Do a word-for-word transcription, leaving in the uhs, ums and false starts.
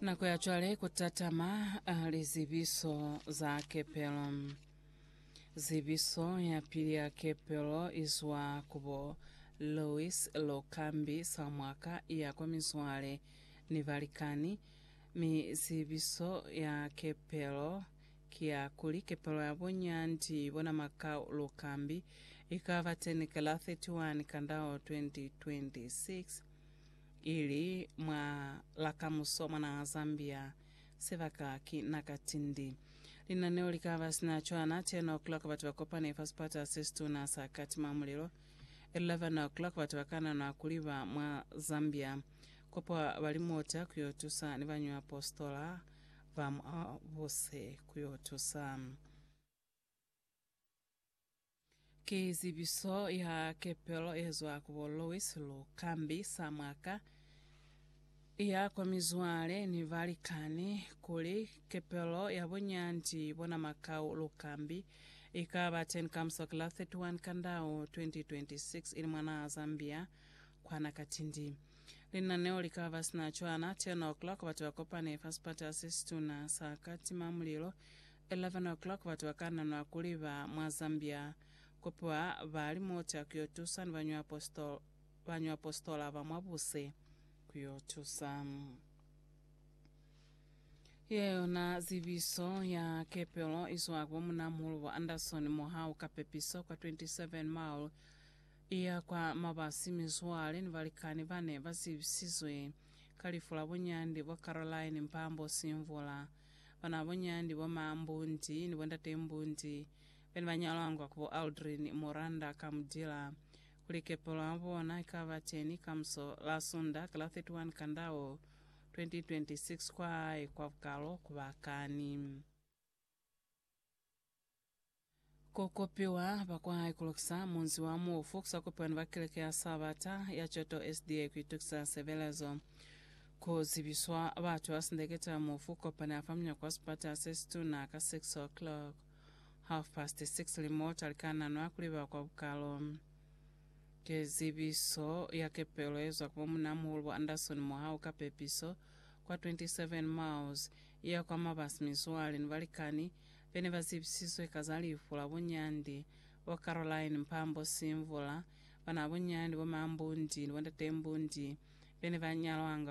na kuyachwale kutatama ali zibiso za kepelo. Zibiso ya pili ya kepelo izwa kubo Louis Lokambi samwaka iya kwa mizwale ni valikani mi zibiso ya kepelo kia kuli kepelo ya bonyanti bona makao Lokambi ikava tenikala thelathini na moja kandao twenty twenty-six ili mwa lakamusoma na Zambia sevakaki nakatindi lina neo likava sinachwana ten o'clock batu bakopa ne first part assistu na sakati mamuliro eleven o'clock batu bakana na kuliva mwa Zambia kopa balimota kuyotusa ni banyu apostola vamwa bose kuyotusa kizibiso ya kepelo ezwa kubo Louis Lokambi samwaka iya kwa mizwale ni valikani kuli kepelo ya bonyanti bona makao Lokambi ikaba ten kamso kla thirty-one kandao twenty twenty-six ili mwana Zambia kwa nakatindi lina neo likava sinachwana ten o'clock batu bakopa ne first part assistu na sakati mamuliro eleven o'clock batu bakana na kuliva mwa Zambia kopa bali mota kuyotusa ni banyu apostol banyu apostola vamwabuse kuyotusa yeyo na zibiso ya kepelo izwa kwa munamulu wa Anderson Mohau kapepiso kwa twenty-seven mile iya kwa mabasi mizwale ni valikani vane vasibisizwe kalifula bonyandi bo Caroline Mpambo Simvula bana bonyandi bo Mambundi ni bonda tembundi ben banyalangwa kubo Aldrin Moranda Kamdila kulike polo abona ikava teni kamso la sunda kala thirty-one kandao twenty twenty-six kwa kwa kalo kubakani kokopiwa bakwa ikuloksa munzi wa mufu kusakopiwa nivakilekea sabata ya choto S D A kuitukisa sevelezo kozibiswa batu asindeketa mufu kopana afamnya kwa spata asestu na ka six o'clock half past six remote alikana nwakuliwa kwa bukalo kezibiso ya kepelo ezwa kwa munamulu wa Anderson Mohau kapepiso kwa twenty-seven miles iya kwa mabasi mizwali nivalikani bene bazibisizwe kazalifula bonyandi wa Caroline Mpambo Simvula bana bonyandi wa Mambundi ni wanda tembundi bene banyalwanga